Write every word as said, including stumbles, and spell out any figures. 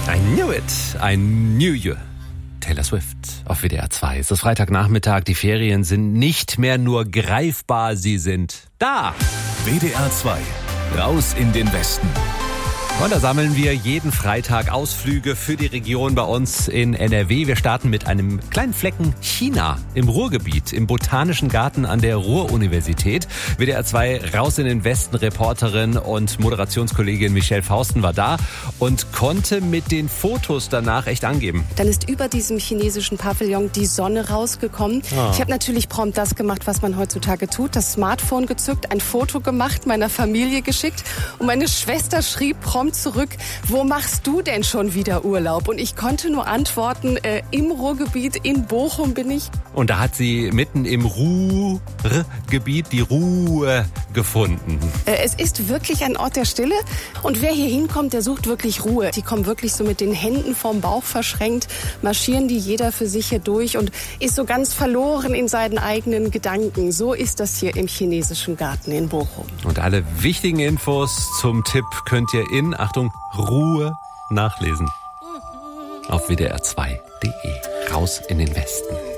I knew it, I knew you. Taylor Swift auf W D R zwei. Es ist Freitagnachmittag, die Ferien sind nicht mehr nur greifbar, sie sind da. W D R zwei, raus in den Westen. Und da sammeln wir jeden Freitag Ausflüge für die Region bei uns in N R W. Wir starten mit einem kleinen Flecken China im Ruhrgebiet, im Botanischen Garten an der Ruhr-Universität. W D R zwei raus in den Westen, Reporterin und Moderationskollegin Michelle Fausten war da und konnte mit den Fotos danach echt angeben. Dann ist über diesem chinesischen Pavillon die Sonne rausgekommen. Oh. Ich habe natürlich prompt das gemacht, was man heutzutage tut. Das Smartphone gezückt, ein Foto gemacht, meiner Familie geschickt. Und meine Schwester schrieb prompt zurück, wo machst du denn schon wieder Urlaub? Und ich konnte nur antworten, äh, im Ruhrgebiet, in Bochum bin ich. Und da hat sie mitten im Ruhrgebiet die Ruhe gefunden. Äh, es ist wirklich ein Ort der Stille. Und wer hier hinkommt, der sucht wirklich Ruhe. Die kommen wirklich so mit den Händen vorm Bauch verschränkt, marschieren die jeder für sich hier durch und ist so ganz verloren in seinen eigenen Gedanken. So ist das hier im chinesischen Garten in Bochum. Und alle wichtigen Infos zum Tipp könnt ihr in Achtung, Ruhe nachlesen. Auf W D R zwei punkt de. Raus in den Westen.